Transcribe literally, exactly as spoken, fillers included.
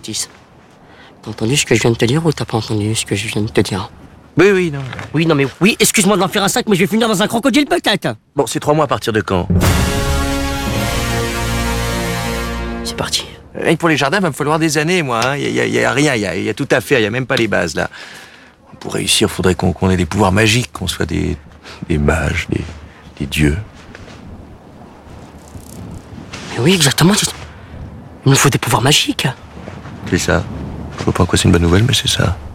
Otis. T'as entendu ce que je viens de te dire ou t'as pas entendu ce que je viens de te dire? Oui, oui, non. Oui, non, mais oui, excuse-moi d'en faire un sac, mais je vais finir dans un crocodile peut-être. Bon, c'est trois mois à partir de quand? C'est parti. Et pour les jardins, il va me falloir des années, moi. Il hein. n'y a, a, a rien, il y a, y a tout à faire, il n'y a même pas les bases, là. Pour réussir, il faudrait qu'on qu'on ait des pouvoirs magiques, qu'on soit des, des mages, des, des dieux. Mais oui, exactement. Il nous faut des pouvoirs magiques. C'est ça. Je vois pas en quoi c'est une bonne nouvelle, mais c'est ça.